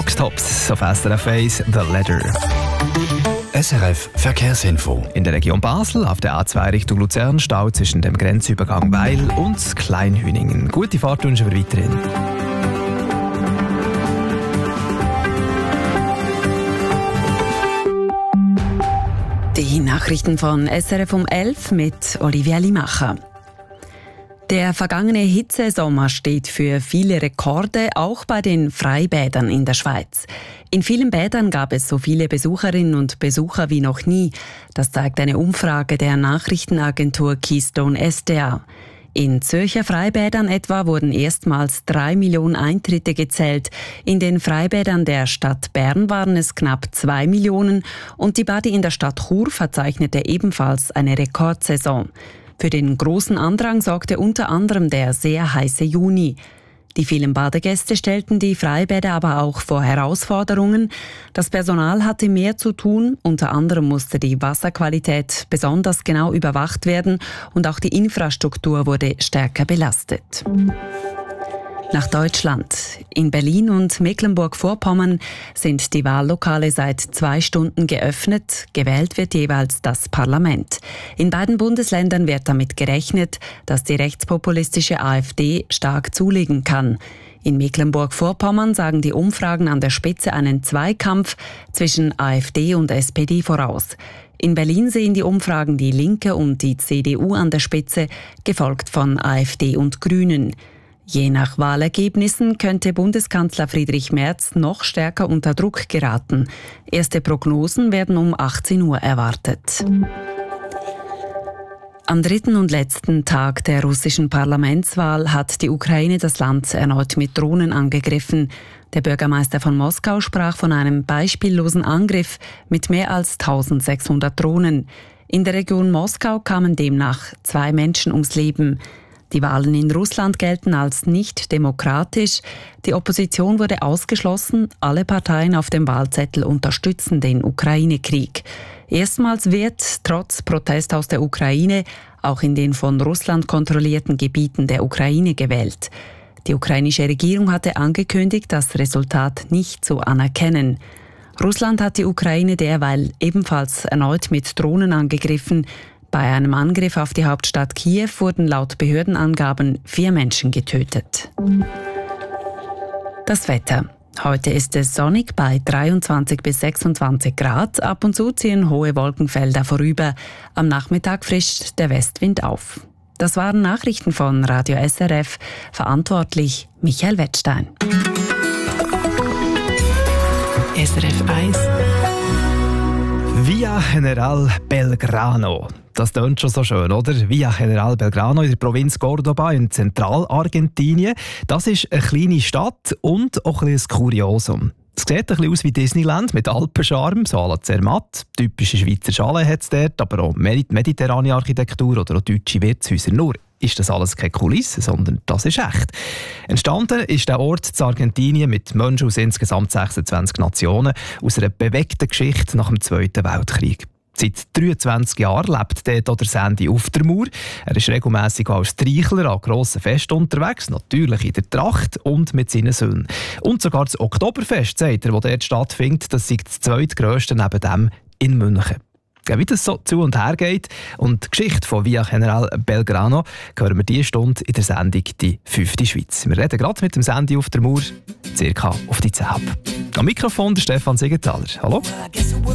Boxtops auf SRF 1 The Ladder. SRF Verkehrsinfo. In der Region Basel auf der A2 Richtung Luzern Stau zwischen dem Grenzübergang Weil und Kleinhüningen. Gute Fahrt wünschen wir weiterhin. Die Nachrichten von SRF um 11 mit Olivia Limacher. Der vergangene Hitzesommer steht für viele Rekorde, auch bei den Freibädern in der Schweiz. In vielen Bädern gab es so viele Besucherinnen und Besucher wie noch nie. Das zeigt eine Umfrage der Nachrichtenagentur Keystone SDA. In Zürcher Freibädern etwa wurden erstmals 3 Millionen Eintritte gezählt. In den Freibädern der Stadt Bern waren es knapp 2 Millionen und die Badi in der Stadt Chur verzeichnete ebenfalls eine Rekordsaison. Für den großen Andrang sorgte unter anderem der sehr heiße Juni. Die vielen Badegäste stellten die Freibäder aber auch vor Herausforderungen. Das Personal hatte mehr zu tun. Unter anderem musste die Wasserqualität besonders genau überwacht werden und auch die Infrastruktur wurde stärker belastet. Nach Deutschland. In Berlin und Mecklenburg-Vorpommern sind die Wahllokale seit 2 Stunden geöffnet. Gewählt wird jeweils das Parlament. In beiden Bundesländern wird damit gerechnet, dass die rechtspopulistische AfD stark zulegen kann. In Mecklenburg-Vorpommern sagen die Umfragen an der Spitze einen Zweikampf zwischen AfD und SPD voraus. In Berlin sehen die Umfragen die Linke und die CDU an der Spitze, gefolgt von AfD und Grünen. Je nach Wahlergebnissen könnte Bundeskanzler Friedrich Merz noch stärker unter Druck geraten. Erste Prognosen werden um 18 Uhr erwartet. Am 3. und letzten Tag der russischen Parlamentswahl hat die Ukraine das Land erneut mit Drohnen angegriffen. Der Bürgermeister von Moskau sprach von einem beispiellosen Angriff mit mehr als 1600 Drohnen. In der Region Moskau kamen demnach 2 Menschen ums Leben. Die Wahlen in Russland gelten als nicht demokratisch. Die Opposition wurde ausgeschlossen. Alle Parteien auf dem Wahlzettel unterstützen den Ukraine-Krieg. Erstmals wird, trotz Protest aus der Ukraine, auch in den von Russland kontrollierten Gebieten der Ukraine gewählt. Die ukrainische Regierung hatte angekündigt, das Resultat nicht zu anerkennen. Russland hat die Ukraine derweil ebenfalls erneut mit Drohnen angegriffen. Bei einem Angriff auf die Hauptstadt Kiew wurden laut Behördenangaben 4 Menschen getötet. Das Wetter. Heute ist es sonnig bei 23 bis 26 Grad. Ab und zu ziehen hohe Wolkenfelder vorüber. Am Nachmittag frischt der Westwind auf. Das waren Nachrichten von Radio SRF. Verantwortlich Michael Wettstein. SRF 1 Via General Belgrano. Das klingt schon so schön, oder? Via General Belgrano in der Provinz Córdoba in Zentralargentinien. Das ist eine kleine Stadt und auch ein Kuriosum. Es sieht ein bisschen aus wie Disneyland mit Alpencharme, so à la Zermatt. Typische Schweizer Schale hat es dort, aber auch mediterrane Architektur oder auch deutsche Wirtshäuser. Nur ist das alles keine Kulisse, sondern das ist echt. Entstanden ist der Ort in Argentinien mit Menschen aus insgesamt 26 Nationen aus einer bewegten Geschichte nach dem Zweiten Weltkrieg. Seit 23 Jahren lebt dort auch der Sandy Uftermoor. Er ist regelmässig als Streichler an grossen Festen unterwegs, natürlich in der Tracht und mit seinen Söhnen. Und sogar das Oktoberfest, sagt er, das dort stattfindet, das ist das zweitgrösste neben dem in München. Ja, wie das so zu und her geht und die Geschichte von Via General Belgrano hören wir diese Stunde in der Sendung «Die 5. Schweiz». Wir reden gerade mit dem Sandy Uftermoor, circa auf die 10 ab. Am Mikrofon der Stefan Siegenthaler. Hallo.